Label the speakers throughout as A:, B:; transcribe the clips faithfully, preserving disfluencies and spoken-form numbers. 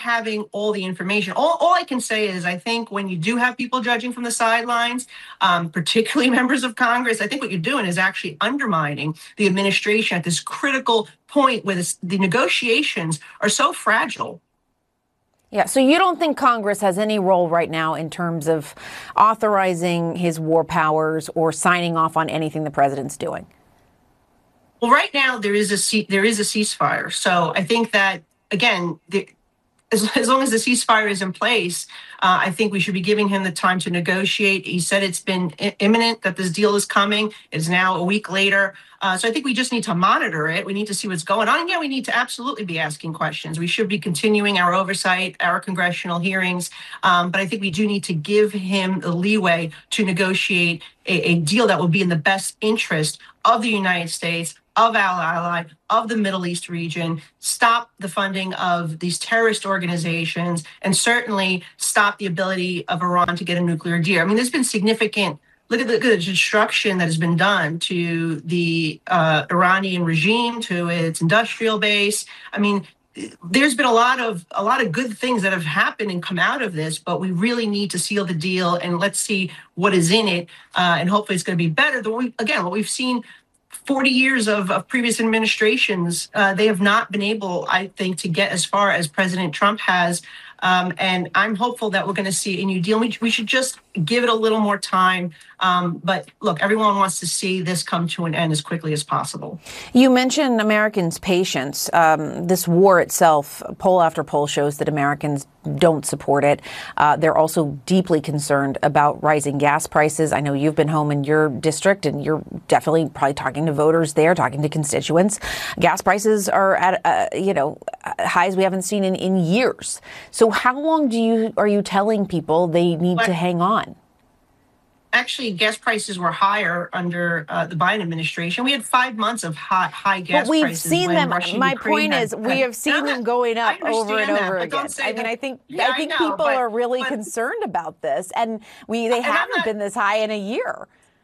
A: having all the information. All, all I can say is I think when you do have people judging from the sidelines, um, particularly members of Congress, I think what you're doing is actually undermining the administration at this critical point where this, the negotiations are so fragile.
B: Yeah, so you don't think Congress has any role right now in terms of authorizing his war powers or signing off on anything the president's doing?
A: Well, right now there is a there is a ceasefire. So I think that, again, the, as, as long as the ceasefire is in place, uh, I think we should be giving him the time to negotiate. He said it's been I- imminent that this deal is coming. It's now a week later. Uh, so I think we just need to monitor it. We need to see what's going on. And yeah, we need to absolutely be asking questions. We should be continuing our oversight, our congressional hearings. Um, but I think we do need to give him the leeway to negotiate a, a deal that will be in the best interest of the United States, of our ally, of the Middle East region, stop the funding of these terrorist organizations, and certainly stop the ability of Iran to get a nuclear deal. I mean, there's been significant, look at the, the destruction that has been done to the uh, Iranian regime, to its industrial base. I mean, there's been a lot of a lot of good things that have happened and come out of this, but we really need to seal the deal and let's see what is in it. Uh, and hopefully it's going to be better than we, again, what we've seen forty years of, of previous administrations. Uh, they have not been able, I think, to get as far as President Trump has. Um, and I'm hopeful that we're going to see a new deal. We, we should just give it a little more time. Um, but look, everyone wants to see this come to an end as quickly as possible.
B: You mentioned Americans' patience. Um, this war itself, poll after poll shows that Americans don't support it. Uh, they're also deeply concerned about rising gas prices. I know you've been home in your district and you're definitely probably talking to voters there, talking to constituents. Gas prices are at, uh, you know, highs we haven't seen in, in years. So how long do you are you telling people they need
A: But-
B: to hang on?
A: Actually, gas prices were higher under uh, the Biden administration. We had five months of high, high gas
B: but we've
A: prices.
B: seen
A: when
B: them.
A: Russia,
B: My
A: Ukraine
B: point
A: had,
B: is, we
A: had,
B: have seen them going up over and
A: that,
B: over
A: but
B: again.
A: don't say
B: I mean,
A: that.
B: I think
A: Yeah,
B: I think
A: I know,
B: people
A: but,
B: are really
A: but,
B: concerned about this, and we they
A: and I'm
B: haven't
A: not,
B: been this high in a year.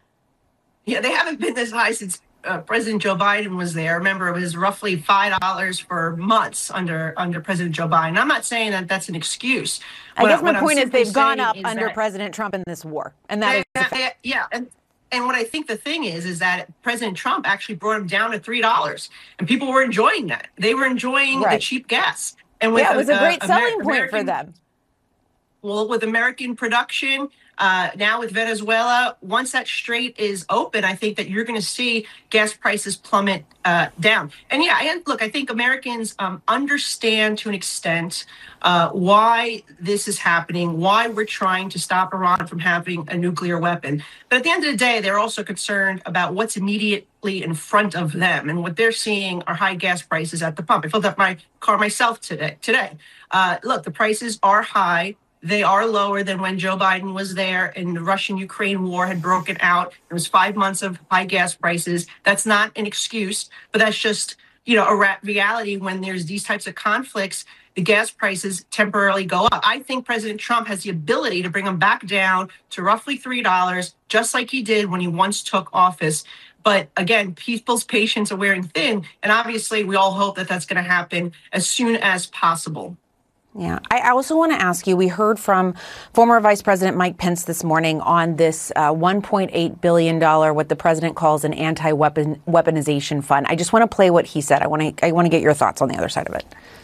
A: Yeah, they haven't been this high since uh, President Joe Biden was there. Remember, it was roughly five dollars for months under under President Joe Biden. I'm not saying that that's an excuse.
B: I
A: What
B: guess my
A: what
B: point
A: I'm
B: is they've gone
A: saying
B: up
A: is
B: under
A: that
B: President Trump in this war, and that
A: they,
B: is a fact.
A: they, yeah, and and what I think the thing is is that President Trump actually brought them down to three dollars, and people were enjoying that. They were enjoying
B: Right.
A: the cheap gas, and with
B: Yeah, it was a great
A: uh,
B: selling
A: Amer-
B: point
A: American,
B: for them.
A: Well, with American production, uh, now with Venezuela, once that strait is open, I think that you're going to see gas prices plummet uh, down. And yeah, and look, I think Americans um, understand to an extent uh, why this is happening, why we're trying to stop Iran from having a nuclear weapon. But at the end of the day, they're also concerned about what's immediately in front of them. And what they're seeing are high gas prices at the pump. I filled up my car myself today. Today, uh, look, the prices are high. They are lower than when Joe Biden was there and the Russian-Ukraine war had broken out. It was five months of high gas prices. That's not an excuse, but that's just, you know, a ra- reality when there's these types of conflicts. The gas prices temporarily go up. I think President Trump has the ability to bring them back down to roughly three dollars, just like he did when he once took office. But again, people's patience are wearing thin. And obviously, we all hope that that's going to happen as soon as possible.
B: Yeah. I also want to ask you, we heard from former Vice President Mike Pence this morning on this uh, one point eight billion dollars, what the president calls an anti-weapon weaponization fund. I just want to play what he said. I want to I want to get your thoughts on the other side of it.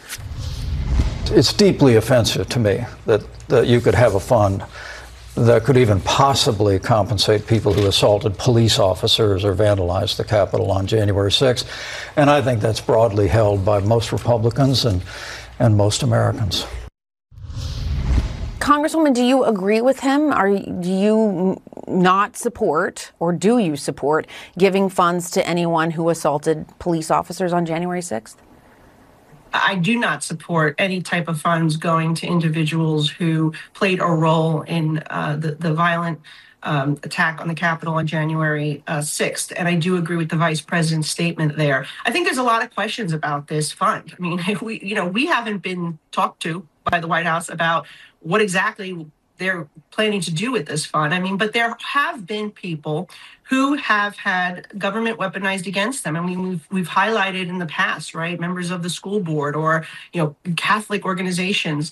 C: It's deeply offensive to me that, that you could have a fund that could even possibly compensate people who assaulted police officers or vandalized the Capitol on January sixth. And I think that's broadly held by most Republicans and and most Americans.
B: Congresswoman, do you agree with him? Are do you not support, or do you support giving funds to anyone who assaulted police officers on January sixth?
A: I do not support any type of funds going to individuals who played a role in uh, the, the violent um, attack on the Capitol on January uh, sixth. And I do agree with the vice president's statement there. I think there's a lot of questions about this fund. I mean, we, you know, we haven't been talked to by the White House about what exactly they're planning to do with this fund. I mean, but there have been people who have had government weaponized against them. I mean, we've we've highlighted in the past, right, members of the school board or, you know, Catholic organizations